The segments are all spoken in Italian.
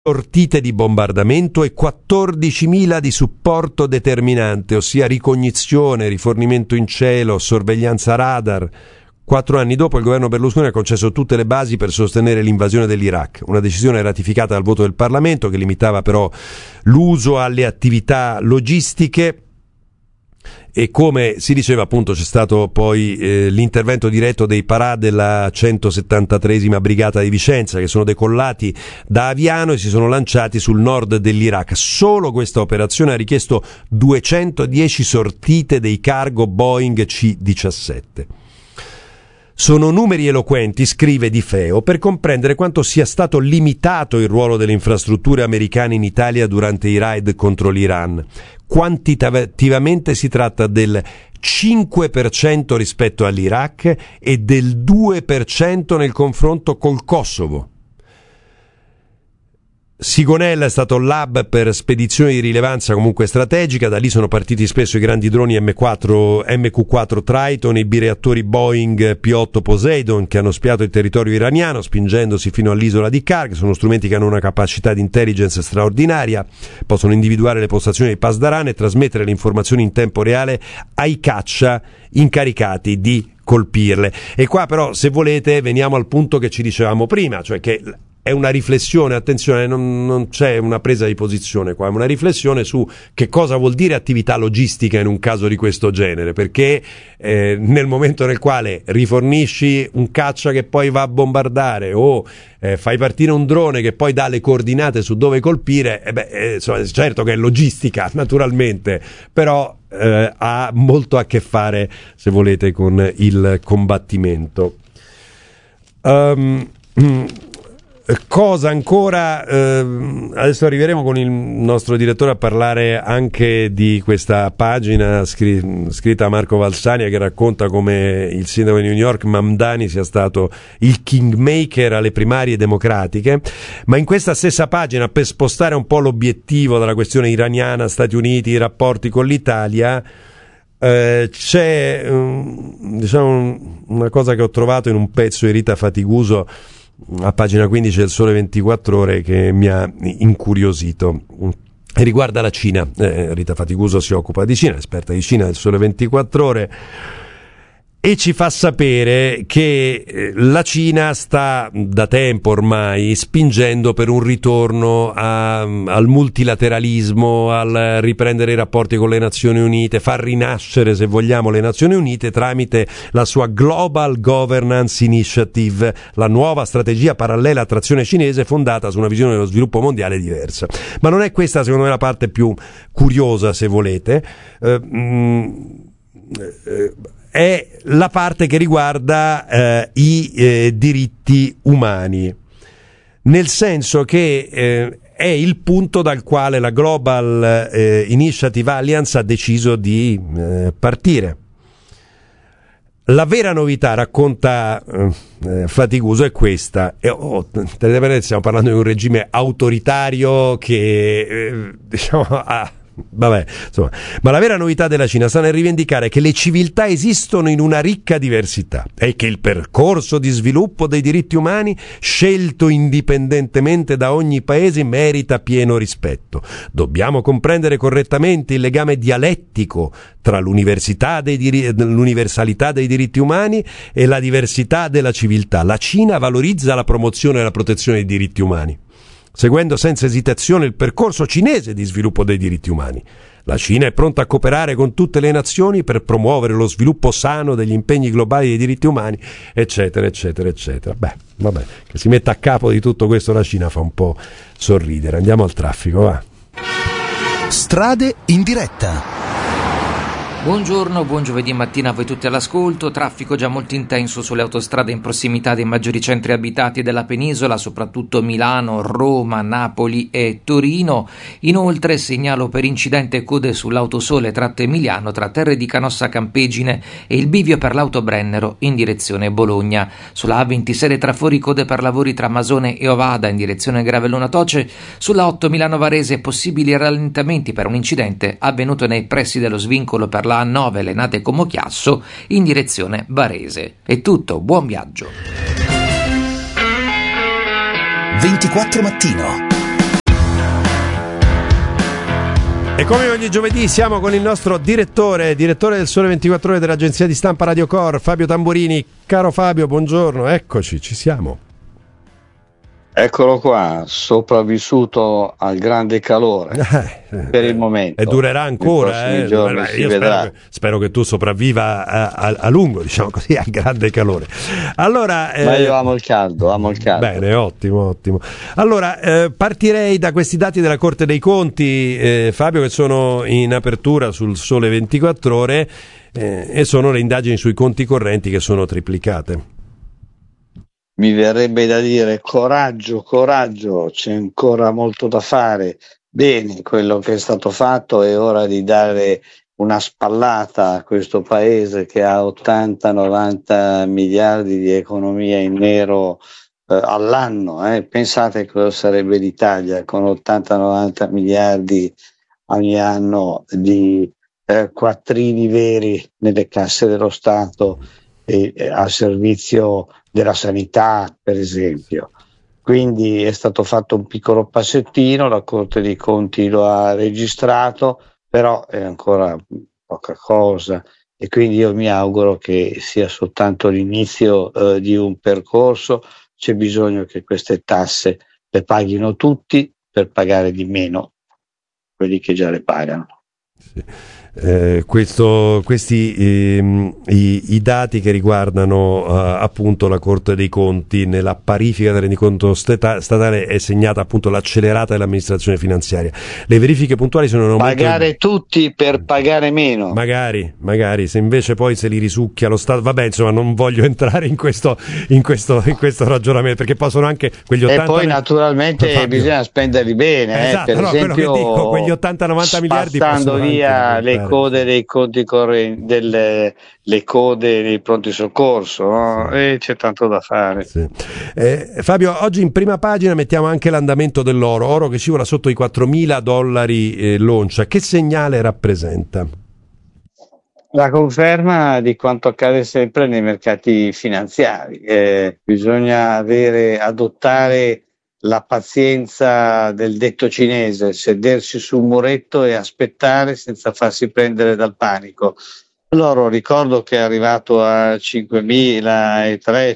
sortite di bombardamento e 14.000 di supporto determinante, ossia ricognizione, rifornimento in cielo, sorveglianza radar. 4 anni dopo il governo Berlusconi ha concesso tutte le basi per sostenere l'invasione dell'Iraq, una decisione ratificata dal voto del Parlamento che limitava però l'uso alle attività logistiche. E come si diceva, appunto, c'è stato poi l'intervento diretto dei Parà della 173esima Brigata di Vicenza, che sono decollati da Aviano e si sono lanciati sul nord dell'Iraq. Solo questa operazione ha richiesto 210 sortite dei cargo Boeing C-17. Sono numeri eloquenti, scrive Di Feo, per comprendere quanto sia stato limitato il ruolo delle infrastrutture americane in Italia durante i raid contro l'Iran. Quantitativamente si tratta del 5% rispetto all'Iraq e del 2% nel confronto col Kosovo. Sigonella è stato l'hub per spedizioni di rilevanza comunque strategica, da lì sono partiti spesso i grandi droni MQ-4 Triton e i bireattori Boeing P-8 Poseidon che hanno spiato il territorio iraniano spingendosi fino all'isola di Karg. Sono strumenti che hanno una capacità di intelligence straordinaria, possono individuare le postazioni dei Pasdaran e trasmettere le informazioni in tempo reale ai caccia incaricati di colpirle. E qua però, se volete, veniamo al punto che ci dicevamo prima, cioè che è una riflessione, attenzione, non c'è una presa di posizione qua, è una riflessione su che cosa vuol dire attività logistica in un caso di questo genere, perché nel momento nel quale rifornisci un caccia che poi va a bombardare o fai partire un drone che poi dà le coordinate su dove colpire, insomma, certo che è logistica naturalmente, però ha molto a che fare, se volete, con il combattimento. Cosa ancora? Adesso arriveremo con il nostro direttore a parlare anche di questa pagina scritta da Marco Valsania, che racconta come il sindaco di New York Mamdani sia stato il kingmaker alle primarie democratiche. Ma in questa stessa pagina, per spostare un po' l'obiettivo dalla questione iraniana, Stati Uniti, i rapporti con l'Italia, c'è diciamo una cosa che ho trovato in un pezzo di Rita Fatiguso a pagina 15 del Sole 24 Ore che mi ha incuriosito. Riguarda la Cina. Rita Fatiguso si occupa di Cina, esperta di Cina del Sole 24 Ore, e ci fa sapere che la Cina sta da tempo ormai spingendo per un ritorno al multilateralismo, al riprendere i rapporti con le Nazioni Unite, far rinascere, se vogliamo, le Nazioni Unite tramite la sua Global Governance Initiative, la nuova strategia parallela attrazione cinese fondata su una visione dello sviluppo mondiale diversa. Ma non è questa, secondo me, la parte più curiosa, se volete. È la parte che riguarda i diritti umani, nel senso che è il punto dal quale la Global Initiative Alliance ha deciso di partire. La vera novità, racconta Fatiguso, è questa. Stiamo parlando di un regime autoritario che diciamo ha... Vabbè, insomma, ma la vera novità della Cina sta nel rivendicare che le civiltà esistono in una ricca diversità e che il percorso di sviluppo dei diritti umani, scelto indipendentemente da ogni paese, merita pieno rispetto. Dobbiamo comprendere correttamente il legame dialettico tra l'universalità dei diritti umani e la diversità della civiltà. La Cina valorizza la promozione e la protezione dei diritti umani, seguendo senza esitazione il percorso cinese di sviluppo dei diritti umani. La Cina è pronta a cooperare con tutte le nazioni per promuovere lo sviluppo sano degli impegni globali dei diritti umani, eccetera, eccetera, eccetera. Beh, vabbè, che si metta a capo di tutto questo la Cina fa un po' sorridere. Andiamo al traffico, va. Strade in diretta. Buongiorno, buon giovedì mattina a voi tutti all'ascolto. Traffico già molto intenso sulle autostrade in prossimità dei maggiori centri abitati della penisola, soprattutto Milano, Roma, Napoli e Torino. Inoltre segnalo per incidente code sull'autosole tratto Emiliano tra Terre di Canossa Campegine e il bivio per l'autobrennero in direzione Bologna. Sulla A26 trafori code per lavori tra Masone e Ovada in direzione Gravellona Toce. Sulla 8 Milano Varese possibili rallentamenti per un incidente avvenuto nei pressi dello svincolo per la A9 Lenate Comocchiasso in direzione Varese. È tutto, buon viaggio. 24 mattino. E come ogni giovedì siamo con il nostro direttore del Sole 24 Ore dell'agenzia di stampa Radio Cor, Fabio Tamburini. Caro Fabio, buongiorno, eccoci, ci siamo. Eccolo qua, sopravvissuto al grande calore per il momento. E durerà ancora, giorni si vedrà. Spero che tu sopravviva a lungo, diciamo così, al grande calore. Allora, ma io amo il caldo. Bene, ottimo. Allora, partirei da questi dati della Corte dei Conti, Fabio, che sono in apertura sul Sole 24 Ore e sono le indagini sui conti correnti che sono triplicate. Mi verrebbe da dire coraggio, c'è ancora molto da fare. Bene, quello che è stato fatto è ora di dare una spallata a questo paese che ha 80-90 miliardi di economia in nero all'anno. Pensate cosa sarebbe l'Italia con 80-90 miliardi ogni anno di quattrini veri nelle casse dello Stato e a servizio della sanità, per esempio. Quindi è stato fatto un piccolo passettino, la Corte dei Conti lo ha registrato, però è ancora poca cosa e quindi io mi auguro che sia soltanto l'inizio di un percorso. C'è bisogno che queste tasse le paghino tutti per pagare di meno quelli che già le pagano. Sì. Questi i dati che riguardano appunto la Corte dei Conti nella parifica del rendiconto statale è segnata appunto l'accelerata dell'amministrazione finanziaria. Le verifiche puntuali sono in aumento. Pagare tutti per pagare meno. Magari se invece poi se li risucchia lo Stato, vabbè, insomma, non voglio entrare in questo ragionamento, perché possono anche quegli 80 e poi naturalmente bisogna spenderli bene, esatto, per esempio, quello che dico, quegli 80-90 miliardi passando via le code dei conti correnti, le code dei pronti soccorso, no? Sì. E c'è tanto da fare. Sì. Fabio, oggi in prima pagina mettiamo anche l'andamento dell'oro, che scivola sotto i $4.000 l'oncia. Che segnale rappresenta? La conferma di quanto accade sempre nei mercati finanziari. Bisogna adottare la pazienza del detto cinese, sedersi sul muretto e aspettare senza farsi prendere dal panico. L'oro, ricordo che è arrivato a 5.003,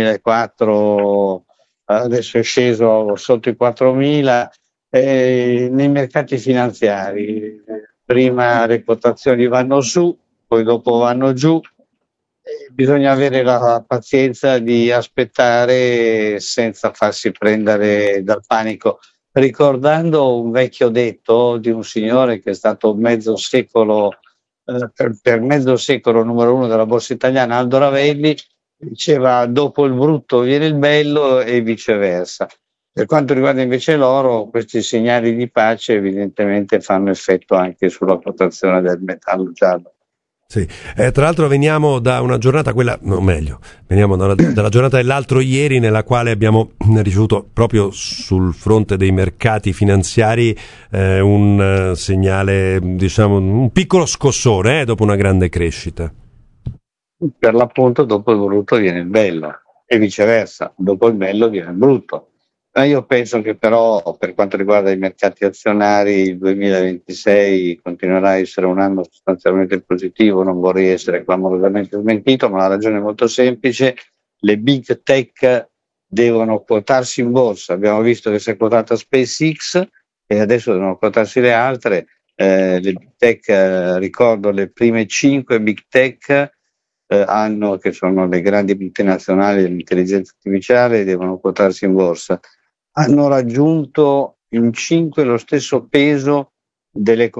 5.004, adesso è sceso sotto i 4.000, nei mercati finanziari. Prima le quotazioni vanno su, poi dopo vanno giù. Bisogna avere la pazienza di aspettare senza farsi prendere dal panico, ricordando un vecchio detto di un signore che è stato mezzo secolo, per mezzo secolo numero uno della borsa italiana, Aldo Ravelli, diceva: dopo il brutto viene il bello e viceversa. Per quanto riguarda invece l'oro, questi segnali di pace evidentemente fanno effetto anche sulla quotazione del metallo giallo. Sì. Tra l'altro veniamo da una giornata, veniamo dalla giornata dell'altro ieri, nella quale abbiamo ricevuto proprio sul fronte dei mercati finanziari un segnale, diciamo, un piccolo scossone dopo una grande crescita. Per l'appunto, dopo il brutto viene il bello e viceversa, dopo il bello viene il brutto. Io penso che però, per quanto riguarda i mercati azionari, il 2026 continuerà a essere un anno sostanzialmente positivo. Non vorrei essere clamorosamente smentito, ma la ragione è molto semplice: le big tech devono quotarsi in borsa. Abbiamo visto che si è quotata SpaceX e adesso devono quotarsi le altre. Le big tech, ricordo, le prime 5 big tech che sono le grandi multinazionali dell'intelligenza artificiale, devono quotarsi in borsa. Hanno raggiunto in 5 lo stesso peso dei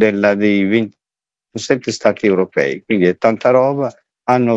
27 stati europei, quindi è tanta roba. Hanno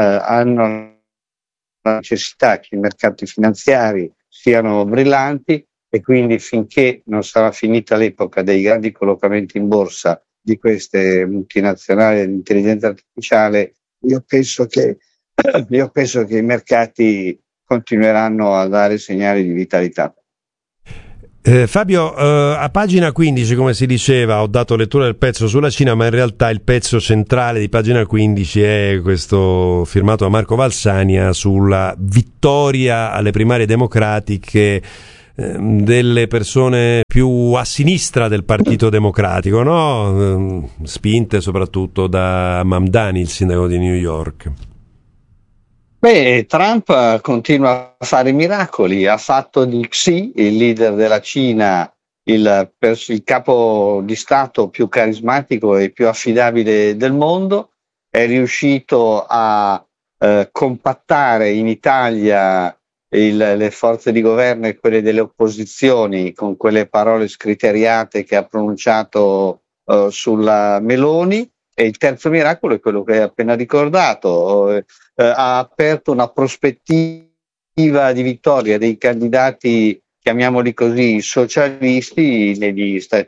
la necessità che i mercati finanziari siano brillanti e quindi, finché non sarà finita l'epoca dei grandi collocamenti in borsa di queste multinazionali dell'intelligenza artificiale, io penso che i mercati continueranno a dare segnali di vitalità. Fabio, a pagina 15, come si diceva, ho dato lettura del pezzo sulla Cina, ma in realtà il pezzo centrale di pagina 15 è questo firmato da Marco Valsania sulla vittoria alle primarie democratiche delle persone più a sinistra del Partito Democratico, no? Spinte soprattutto da Mamdani, il sindaco di New York. Beh, Trump continua a fare miracoli, ha fatto di Xi, il leader della Cina, il capo di Stato più carismatico e più affidabile del mondo, è riuscito a compattare in Italia le forze di governo e quelle delle opposizioni con quelle parole scriteriate che ha pronunciato sulla Meloni. E il terzo miracolo è quello che hai appena ricordato, ha aperto una prospettiva di vittoria dei candidati, chiamiamoli così, socialisti negli Stati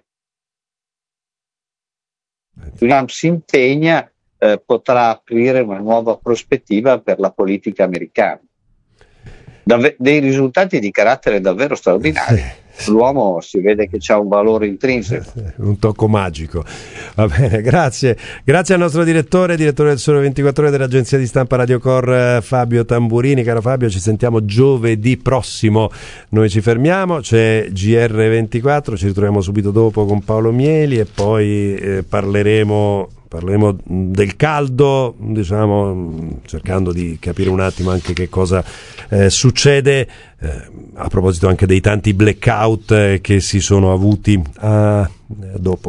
Uniti. Trump si impegna, potrà aprire una nuova prospettiva per la politica americana. Dei risultati di carattere davvero straordinario. L'uomo si vede che c'ha un valore intrinseco, un tocco magico. Va bene, grazie al nostro direttore del Sole 24 Ore dell'agenzia di stampa Radio Cor, Fabio Tamburini. Caro Fabio, ci sentiamo giovedì prossimo, noi ci fermiamo, c'è GR24, ci ritroviamo subito dopo con Paolo Mieli e poi parleremo del caldo, diciamo, cercando di capire un attimo anche che cosa succede a proposito anche dei tanti blackout che si sono avuti. Dopo.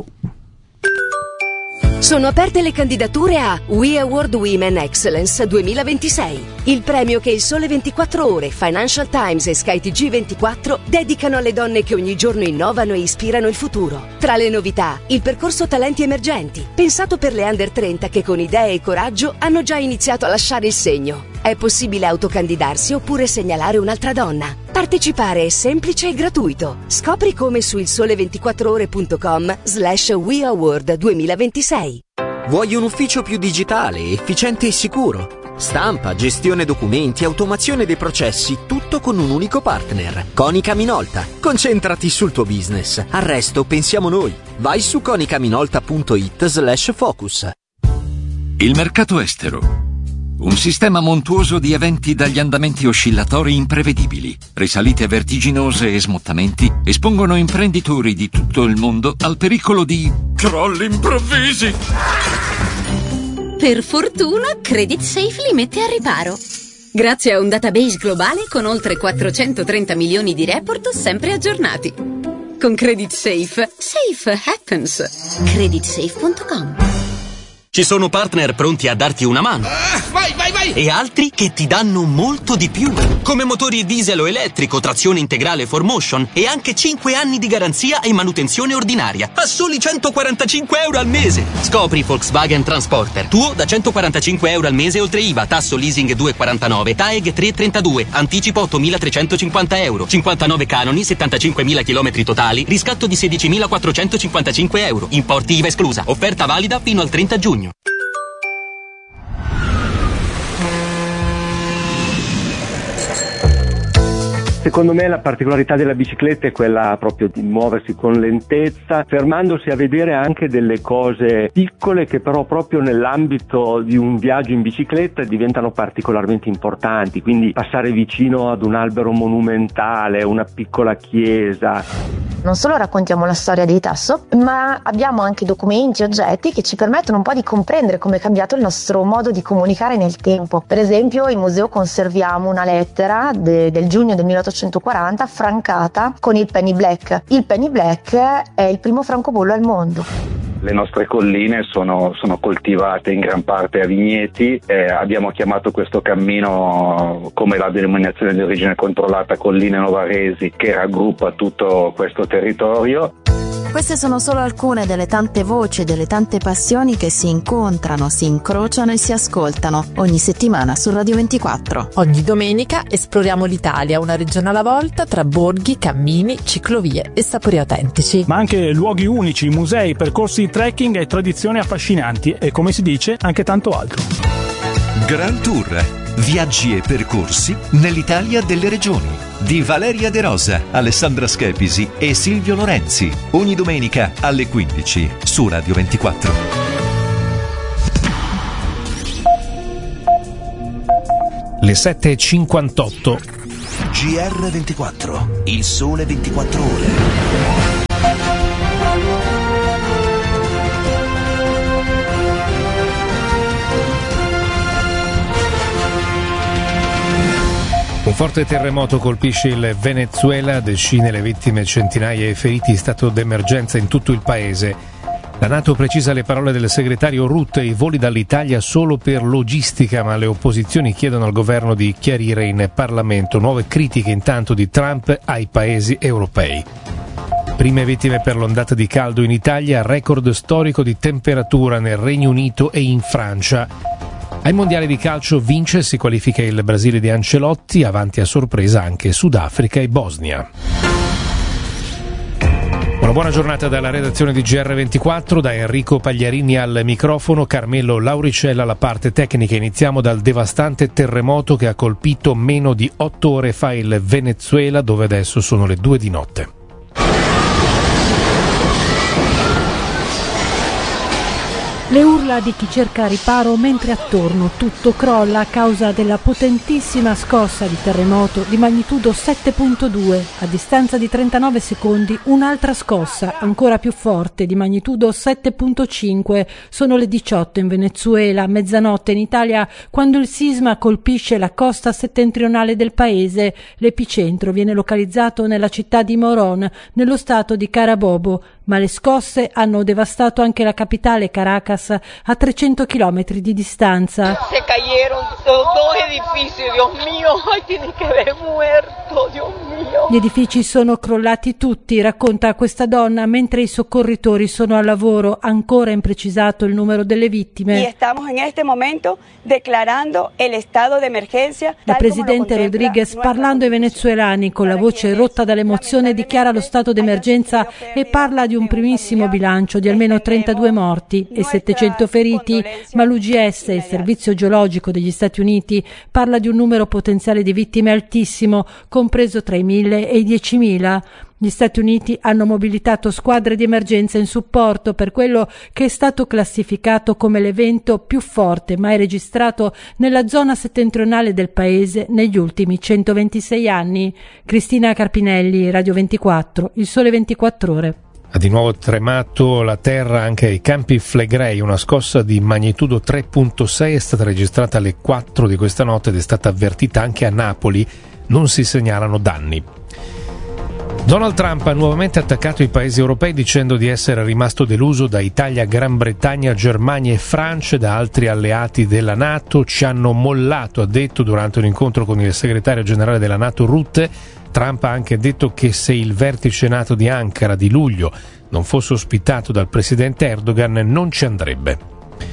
Sono aperte le candidature a We Award Women Excellence 2026, il premio che il Sole 24 Ore, Financial Times e Sky TG24 dedicano alle donne che ogni giorno innovano e ispirano il futuro. Tra le novità, il percorso Talenti Emergenti, pensato per le under 30 che con idee e coraggio hanno già iniziato a lasciare il segno. È possibile autocandidarsi oppure segnalare un'altra donna. Partecipare è semplice e gratuito. Scopri come su ilsole24ore.com/We Award 2026. Vuoi un ufficio più digitale, efficiente e sicuro? Stampa, gestione documenti, automazione dei processi, tutto con un unico partner. Konica Minolta. Concentrati sul tuo business. Al resto pensiamo noi. Vai su konicaminolta.it/focus. Il mercato estero. Un sistema montuoso di eventi dagli andamenti oscillatori imprevedibili, risalite vertiginose e smottamenti espongono imprenditori di tutto il mondo al pericolo di crolli improvvisi. Per fortuna, Credit Safe li mette a riparo. Grazie a un database globale con oltre 430 milioni di report sempre aggiornati. Con Credit Safe, safe happens. Creditsafe.com. Ci sono partner pronti a darti una mano. Vai! E altri che ti danno molto di più. Come motori diesel o elettrico, trazione integrale 4Motion e anche 5 anni di garanzia e manutenzione ordinaria a soli 145 euro al mese. Scopri Volkswagen Transporter, tuo da 145 euro al mese oltre IVA, tasso leasing 2,49, TAEG 3,32, anticipo 8.350 euro, 59 canoni, 75.000 km totali, riscatto di 16.455 euro, importi IVA esclusa, offerta valida fino al 30 giugno. Secondo me la particolarità della bicicletta è quella proprio di muoversi con lentezza, fermandosi a vedere anche delle cose piccole che però proprio nell'ambito di un viaggio in bicicletta diventano particolarmente importanti, quindi passare vicino ad un albero monumentale, una piccola chiesa. Non solo raccontiamo la storia di Tasso, ma abbiamo anche documenti, oggetti che ci permettono un po' di comprendere come è cambiato il nostro modo di comunicare nel tempo. Per esempio in museo conserviamo una lettera del giugno del 1840 francata con il penny black. Il penny black è il primo francobollo al mondo. Le nostre colline sono coltivate in gran parte a vigneti, abbiamo chiamato questo cammino come la denominazione di origine controllata Colline Novaresi, che raggruppa tutto questo territorio. Queste sono solo alcune delle tante voci, delle tante passioni che si incontrano, si incrociano e si ascoltano ogni settimana su Radio 24. Ogni domenica esploriamo l'Italia, una regione alla volta, tra borghi, cammini, ciclovie e sapori autentici. Ma anche luoghi unici, musei, percorsi di trekking e tradizioni affascinanti e, come si dice, anche tanto altro. Grand Tour. Viaggi e percorsi nell'Italia delle regioni. Di Valeria De Rosa, Alessandra Schepisi e Silvio Lorenzi. Ogni domenica alle 15 su Radio 24. Le 7:58. GR24, il sole 24 ore. Un forte terremoto colpisce il Venezuela, decine le vittime, centinaia i feriti, stato d'emergenza in tutto il paese. La NATO precisa le parole del segretario Rutte, i voli dall'Italia solo per logistica, ma le opposizioni chiedono al governo di chiarire in Parlamento. Nuove critiche intanto di Trump ai paesi europei. Prime vittime per l'ondata di caldo in Italia, record storico di temperatura nel Regno Unito e in Francia. Ai mondiali di calcio vince e si qualifica il Brasile di Ancelotti, avanti a sorpresa anche Sudafrica e Bosnia. Una buona giornata dalla redazione di GR24, da Enrico Pagliarini al microfono, Carmelo Lauricella alla parte tecnica. Iniziamo dal devastante terremoto che ha colpito meno di 8 ore fa il Venezuela, dove adesso sono le 2 di notte. Le urla di chi cerca riparo mentre attorno tutto crolla a causa della potentissima scossa di terremoto di magnitudo 7.2. A distanza di 39 secondi un'altra scossa ancora più forte di magnitudo 7.5. Sono le 18 in Venezuela, mezzanotte in Italia, quando il sisma colpisce la costa settentrionale del paese. L'epicentro viene localizzato nella città di Morón, nello stato di Carabobo, ma le scosse hanno devastato anche la capitale Caracas, a 300 chilometri di distanza. Se cayeron dos edificios, Dios mío, ay, tiene que haber muerto, Dios mío. Gli edifici sono crollati tutti, racconta questa donna, mentre i soccorritori sono al lavoro. Ancora imprecisato il numero delle vittime. Y estamos en este momento declarando el estado de emergencia. La presidente Rodríguez, parlando ai venezuelani con la voce rotta dall'emozione, dichiara lo stato d'emergenza e parla di un primissimo bilancio di almeno 32 morti e 700 feriti, ma l'UGS, il servizio geologico degli Stati Uniti, parla di un numero potenziale di vittime altissimo, compreso tra i 1.000 e i 10.000. Gli Stati Uniti hanno mobilitato squadre di emergenza in supporto per quello che è stato classificato come l'evento più forte mai registrato nella zona settentrionale del paese negli ultimi 126 anni. Cristina Carpinelli, Radio 24, il sole 24 ore. Ha di nuovo tremato la terra anche ai Campi Flegrei. Una scossa di magnitudo 3.6 è stata registrata alle 4 di questa notte ed è stata avvertita anche a Napoli. Non si segnalano danni. Donald Trump ha nuovamente attaccato i paesi europei dicendo di essere rimasto deluso da Italia, Gran Bretagna, Germania e Francia e da altri alleati della NATO. Ci hanno mollato, ha detto durante un incontro con il segretario generale della NATO Rutte. Trump ha anche detto che se il vertice NATO di Ankara di luglio non fosse ospitato dal presidente Erdogan non ci andrebbe.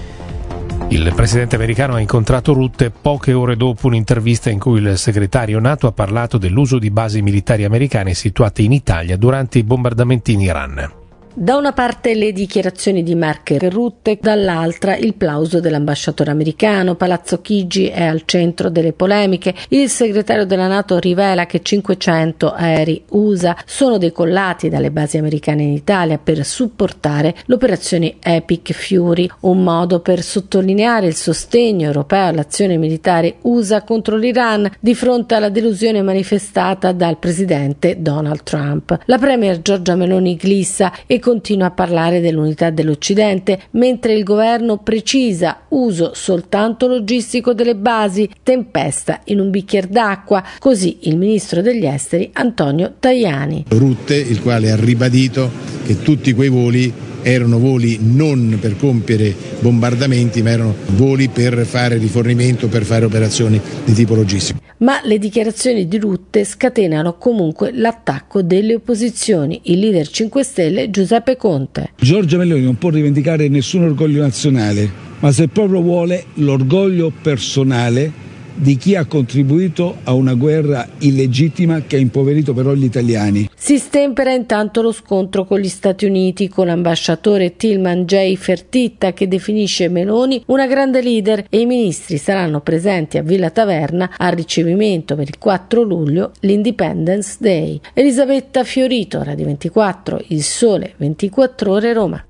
Il presidente americano ha incontrato Rutte poche ore dopo un'intervista in cui il segretario NATO ha parlato dell'uso di basi militari americane situate in Italia durante i bombardamenti in Iran. Da una parte le dichiarazioni di Mark Rutte, dall'altra il plauso dell'ambasciatore americano. Palazzo Chigi è al centro delle polemiche. Il segretario della NATO rivela che 500 aerei USA sono decollati dalle basi americane in Italia per supportare l'operazione Epic Fury, un modo per sottolineare il sostegno europeo all'azione militare USA contro l'Iran di fronte alla delusione manifestata dal presidente Donald Trump. La premier Giorgia Meloni glissa e continua a parlare dell'unità dell'Occidente, mentre il governo precisa uso soltanto logistico delle basi, tempesta in un bicchiere d'acqua, così il ministro degli esteri Antonio Tajani. Rutte, il quale ha ribadito che tutti quei voli erano voli non per compiere bombardamenti, ma erano voli per fare rifornimento, per fare operazioni di tipo logistico. Ma le dichiarazioni di Rutte scatenano comunque l'attacco delle opposizioni. Il leader 5 Stelle Giuseppe Conte. Giorgia Meloni non può rivendicare nessun orgoglio nazionale, ma se proprio vuole l'orgoglio personale di chi ha contribuito a una guerra illegittima che ha impoverito però gli italiani. Si stempera intanto lo scontro con gli Stati Uniti, con l'ambasciatore Tilman J. Fertitta che definisce Meloni una grande leader, e i ministri saranno presenti a Villa Taverna al ricevimento per il 4 luglio, l'Independence Day. Elisabetta Fiorito, Radio 24, il sole 24 ore, Roma.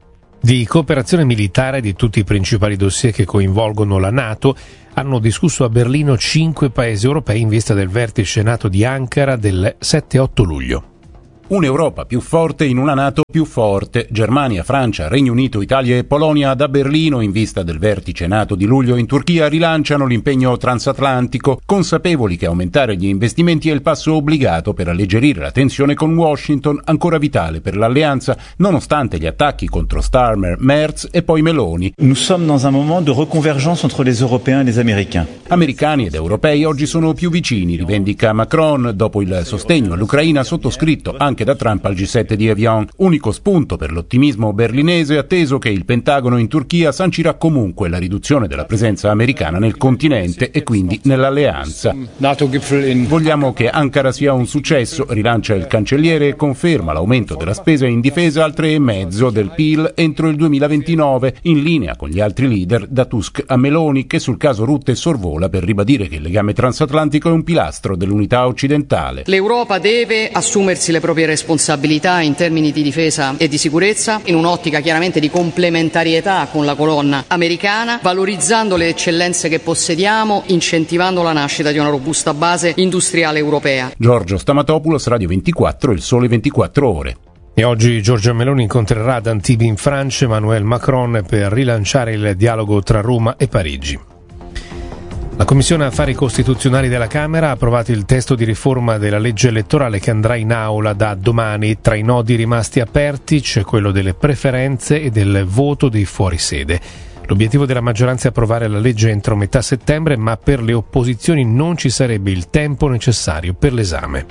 Di cooperazione militare di tutti i principali dossier che coinvolgono la NATO hanno discusso a Berlino 5 paesi europei in vista del vertice NATO di Ankara del 7-8 luglio. Un'Europa più forte in una NATO più forte. Germania, Francia, Regno Unito, Italia e Polonia da Berlino in vista del vertice NATO di luglio in Turchia rilanciano l'impegno transatlantico, consapevoli che aumentare gli investimenti è il passo obbligato per alleggerire la tensione con Washington, ancora vitale per l'alleanza, nonostante gli attacchi contro Starmer, Merz e poi Meloni. Nous sommes dans un moment de reconvergence entre les Européens et les Américains. Americani ed europei oggi sono più vicini, rivendica Macron, dopo il sostegno all'Ucraina sottoscritto anche da Trump al G7 di Evian. Unico spunto per l'ottimismo berlinese, atteso che il Pentagono in Turchia sancirà comunque la riduzione della presenza americana nel continente e quindi nell'alleanza. Vogliamo che Ankara sia un successo, rilancia il cancelliere e conferma l'aumento della spesa in difesa al 3,5% del PIL entro il 2029, in linea con gli altri leader da Tusk a Meloni, che sul caso Rutte sorvola per ribadire che il legame transatlantico è un pilastro dell'unità occidentale. L'Europa deve assumersi le proprie responsabilità in termini di difesa e di sicurezza, in un'ottica chiaramente di complementarietà con la colonna americana, valorizzando le eccellenze che possediamo, incentivando la nascita di una robusta base industriale europea. Giorgio Stamatopoulos, Radio 24, Il Sole 24 Ore. E oggi Giorgia Meloni incontrerà ad Antibes in Francia Emmanuel Macron per rilanciare il dialogo tra Roma e Parigi. La Commissione Affari Costituzionali della Camera ha approvato il testo di riforma della legge elettorale che andrà in aula da domani. Tra i nodi rimasti aperti c'è quello delle preferenze e del voto dei fuorisede. L'obiettivo della maggioranza è approvare la legge entro metà settembre, ma per le opposizioni non ci sarebbe il tempo necessario per l'esame.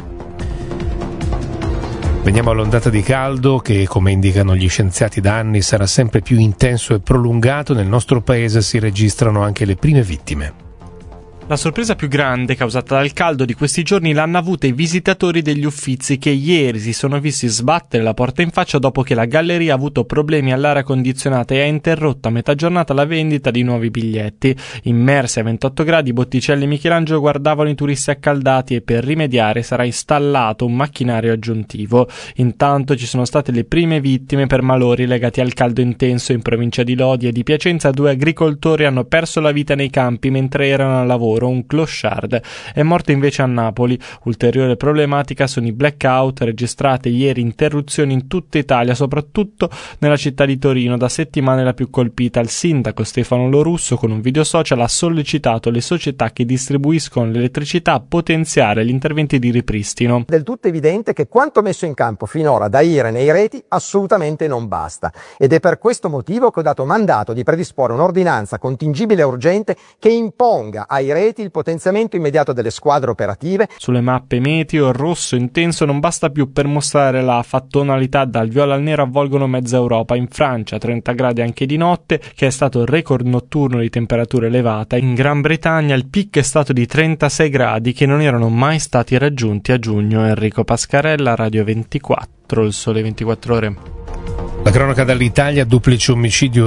Veniamo all'ondata di caldo che, come indicano gli scienziati da anni, sarà sempre più intenso e prolungato. Nel nostro paese si registrano anche le prime vittime. La sorpresa più grande causata dal caldo di questi giorni l'hanno avuta i visitatori degli Uffizi, che ieri si sono visti sbattere la porta in faccia dopo che la galleria ha avuto problemi all'aria condizionata e ha interrotto a metà giornata la vendita di nuovi biglietti. Immersi a 28 gradi, Botticelli e Michelangelo guardavano i turisti accaldati e per rimediare sarà installato un macchinario aggiuntivo. Intanto ci sono state le prime vittime per malori legati al caldo intenso. In provincia di Lodi e di Piacenza 2 agricoltori hanno perso la vita nei campi mentre erano al lavoro. Un clochard è morto invece a Napoli. Ulteriore problematica sono i blackout registrate ieri, interruzioni in tutta Italia, soprattutto nella città di Torino, da settimane la più colpita. Il sindaco Stefano Lorusso, con un video social, ha sollecitato le società che distribuiscono l'elettricità a potenziare gli interventi di ripristino. Del tutto evidente che quanto messo in campo finora da Iren e i reti assolutamente non basta, ed è per questo motivo che ho dato mandato di predisporre un'ordinanza contingibile e urgente che imponga ai reti il potenziamento immediato delle squadre operative. Sulle mappe meteo il rosso intenso non basta più per mostrare la fattonalità. Dal viola al nero avvolgono mezza Europa. In Francia 30 gradi anche di notte, che è stato il record notturno di temperatura elevata. In Gran Bretagna il picco è stato di 36 gradi, che non erano mai stati raggiunti a giugno. Enrico Pascarella, Radio 24, Il Sole 24 Ore. La cronaca dall'Italia: duplice omicidio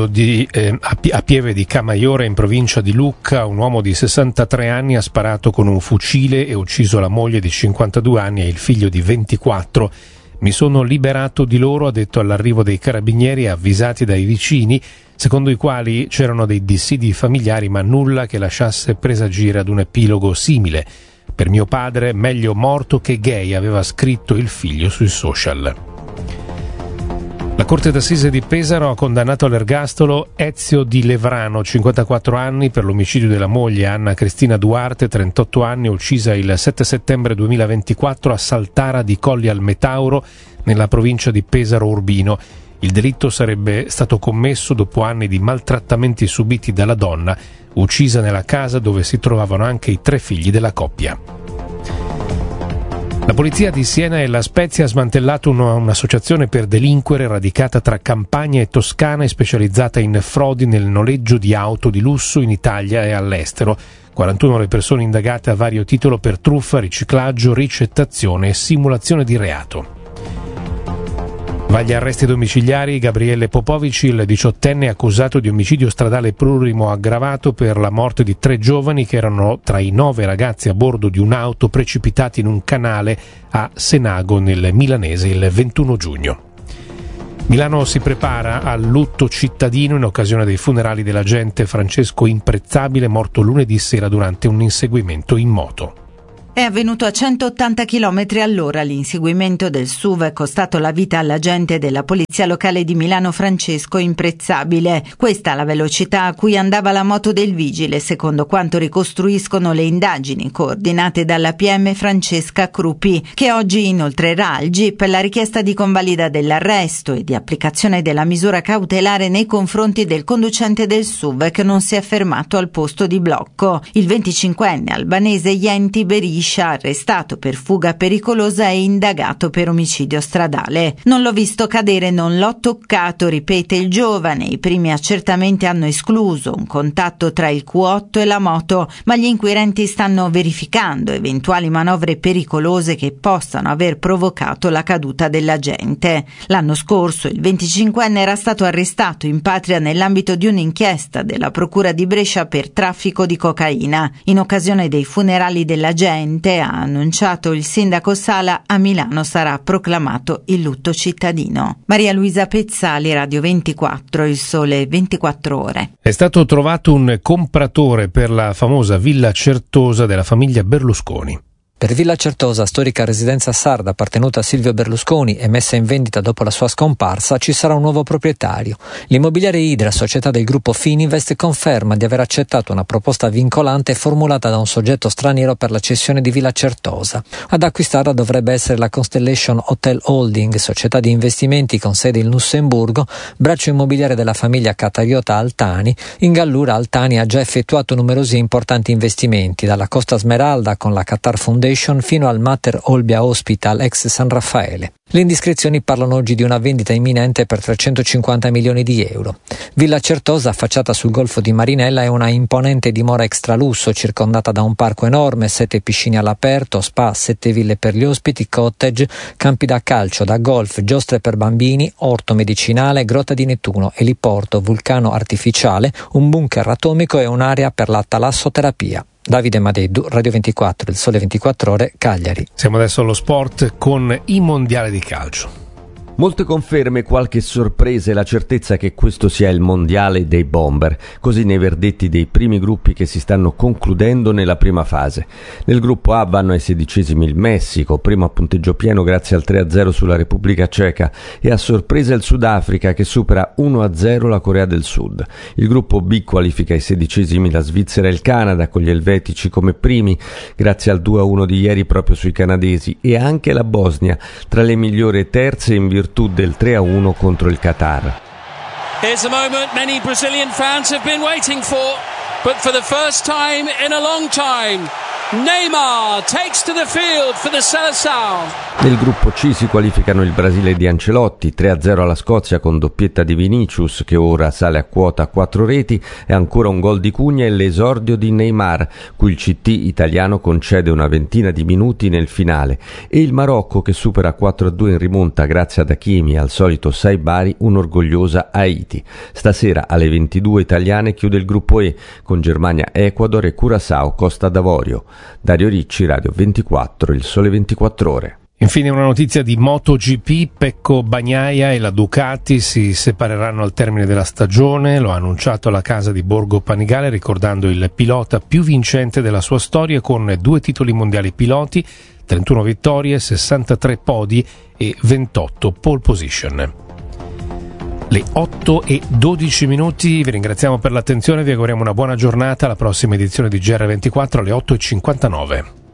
a Pieve di Camaiore in provincia di Lucca. Un uomo di 63 anni ha sparato con un fucile e ucciso la moglie di 52 anni e il figlio di 24. Mi sono liberato di loro, ha detto all'arrivo dei carabinieri avvisati dai vicini, secondo i quali c'erano dei dissidi familiari ma nulla che lasciasse presagire ad un epilogo simile. Per mio padre meglio morto che gay, aveva scritto il figlio sui social. La Corte d'Assise di Pesaro ha condannato all'ergastolo Ezio Di Levrano, 54 anni, per l'omicidio della moglie Anna Cristina Duarte, 38 anni, uccisa il 7 settembre 2024 a Saltara di Colli al Metauro, nella provincia di Pesaro Urbino. Il delitto sarebbe stato commesso dopo anni di maltrattamenti subiti dalla donna, uccisa nella casa dove si trovavano anche i 3 figli della coppia. La polizia di Siena e La Spezia ha smantellato un'associazione per delinquere radicata tra Campania e Toscana e specializzata in frodi nel noleggio di auto di lusso in Italia e all'estero. 41 le persone indagate a vario titolo per truffa, riciclaggio, ricettazione e simulazione di reato. Va agli arresti domiciliari Gabriele Popovic, il 18enne accusato di omicidio stradale plurimo aggravato per la morte di 3 giovani che erano tra i 9 ragazzi a bordo di un'auto precipitati in un canale a Senago nel Milanese il 21 giugno. Milano si prepara al lutto cittadino in occasione dei funerali dell'agente Francesco Imprezzabile, morto lunedì sera durante un inseguimento in moto. È avvenuto a 180 km all'ora. L'inseguimento del SUV è costato la vita all'agente della polizia locale di Milano Francesco Imprezzabile. Questa la velocità a cui andava la moto del vigile, secondo quanto ricostruiscono le indagini coordinate dalla PM Francesca Crupi, che oggi inoltrerà al GIP la richiesta di convalida dell'arresto e di applicazione della misura cautelare nei confronti del conducente del SUV che non si è fermato al posto di blocco. Il 25enne albanese Yenti Berisha, arrestato per fuga pericolosa e indagato per omicidio stradale. Non l'ho visto cadere, non l'ho toccato, ripete il giovane. I primi accertamenti hanno escluso un contatto tra il Q8 e la moto, ma gli inquirenti stanno verificando eventuali manovre pericolose che possano aver provocato la caduta dell'agente. L'anno scorso il 25enne era stato arrestato in patria nell'ambito di un'inchiesta della Procura di Brescia per traffico di cocaina. In occasione dei funerali dell'agente, ha annunciato il sindaco Sala, a Milano sarà proclamato il lutto cittadino. Maria Luisa Pezzali, Radio 24, Il Sole 24 Ore. È stato trovato un compratore per la famosa Villa Certosa della famiglia Berlusconi. Per Villa Certosa, storica residenza sarda appartenuta a Silvio Berlusconi e messa in vendita dopo la sua scomparsa, ci sarà un nuovo proprietario. L'immobiliare Idra, società del gruppo Fininvest, conferma di aver accettato una proposta vincolante formulata da un soggetto straniero per la cessione di Villa Certosa. Ad acquistarla dovrebbe essere la Constellation Hotel Holding, società di investimenti con sede in Lussemburgo, braccio immobiliare della famiglia qatariota Altani. In Gallura Altani ha già effettuato numerosi importanti investimenti, dalla Costa Smeralda con la Qatar Foundation fino al Mater Olbia Hospital ex San Raffaele. Le indiscrezioni parlano oggi di una vendita imminente per 350 milioni di euro. Villa Certosa, affacciata sul golfo di Marinella, è una imponente dimora extralusso circondata da un parco enorme, 7 piscine all'aperto, spa, 7 ville per gli ospiti, cottage, campi da calcio, da golf, giostre per bambini, orto medicinale, grotta di Nettuno, eliporto, vulcano artificiale, un bunker atomico e un'area per la talassoterapia. Davide Madeddu, Radio 24, Il Sole 24 Ore, Cagliari. Siamo adesso allo sport con i mondiali di calcio. Molte conferme, qualche sorpresa e la certezza che questo sia il mondiale dei bomber, così nei verdetti dei primi gruppi che si stanno concludendo nella prima fase. Nel gruppo A vanno ai 16esimi il Messico, primo a punteggio pieno grazie al 3-0 sulla Repubblica Ceca, e a sorpresa il Sudafrica che supera 1-0 la Corea del Sud. Il gruppo B qualifica ai 16esimi la Svizzera e il Canada, con gli elvetici come primi grazie al 2-1 di ieri proprio sui canadesi, e anche la Bosnia tra le migliori terze in virtù del 3-1 contro il Qatar. Here's a moment many Brazilian fans have been waiting for, but for the first time in a long time, Neymar takes to the field for the Seleção. Nel gruppo C si qualificano il Brasile di Ancelotti, 3-0 alla Scozia con doppietta di Vinicius, che ora sale a quota 4 reti, e ancora un gol di Cugna e l'esordio di Neymar, cui il CT italiano concede una ventina di minuti nel finale, e il Marocco che supera 4-2 in rimonta grazie ad Hakimi e al solito Saibari, un'orgogliosa Haiti. Stasera alle 22 italiane chiude il gruppo E con Germania, Ecuador e Curaçao, Costa d'Avorio. Dario Ricci, Radio 24, Il Sole 24 Ore. Infine una notizia di MotoGP. Pecco Bagnaia e la Ducati si separeranno al termine della stagione, lo ha annunciato la casa di Borgo Panigale, ricordando il pilota più vincente della sua storia con 2 titoli mondiali piloti, 31 vittorie, 63 podi e 28 pole position. Le 8:12, vi ringraziamo per l'attenzione, vi auguriamo una buona giornata, alla prossima edizione di GR24 alle 8:59.